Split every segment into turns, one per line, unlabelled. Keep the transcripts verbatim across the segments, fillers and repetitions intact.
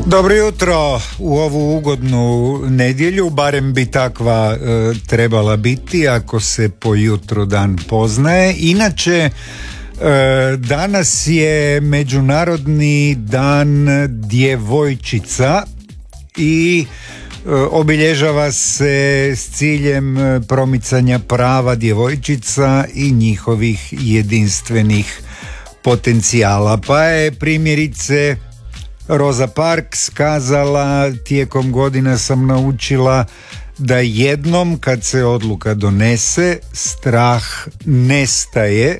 Dobro jutro u ovu ugodnu nedjelju, barem bi takva e, trebala biti ako se po jutru dan poznaje. Inače, e, danas je Međunarodni dan djevojčica i e, obilježava se s ciljem promicanja prava djevojčica i njihovih jedinstvenih potencijala. Pa je primjerice Rosa Parks kazala: tijekom godina sam naučila da jednom kad se odluka donese, strah nestaje.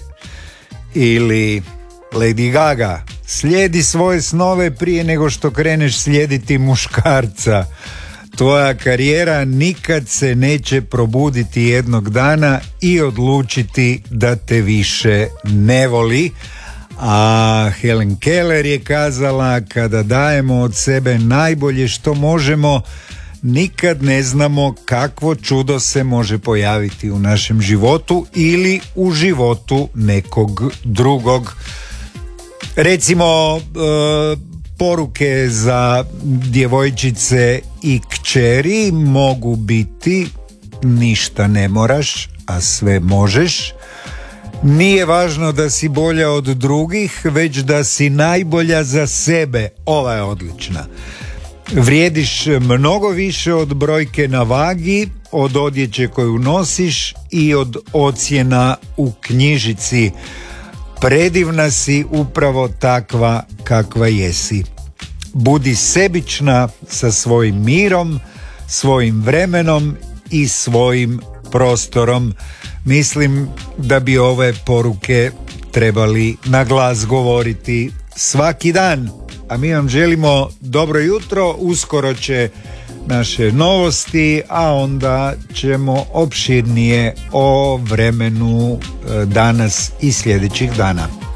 Ili Lady Gaga: slijedi svoje snove prije nego što kreneš slijediti muškarca. Tvoja karijera nikad se neće probuditi jednog dana i odlučiti da te više ne voli. A Helen Keller je kazala: kada dajemo od sebe najbolje što možemo, nikad ne znamo kakvo čudo se može pojaviti u našem životu ili u životu nekog drugog. Recimo, e, poruke za djevojčice i kćeri mogu biti: ništa ne moraš, a sve možeš. Nije važno da si bolja od drugih, već da si najbolja za sebe. Ova je odlična. Vrijediš mnogo više od brojke na vagi, od odjeće koju nosiš i od ocjena u knjižici. Predivna si upravo takva kakva jesi. Budi sebična sa svojim mirom, svojim vremenom i svojim prostorom. Mislim da bi ove poruke trebali na glas govoriti svaki dan. A mi vam želimo dobro jutro, uskoro će naše novosti, a onda ćemo opširnije o vremenu danas i sljedećih dana.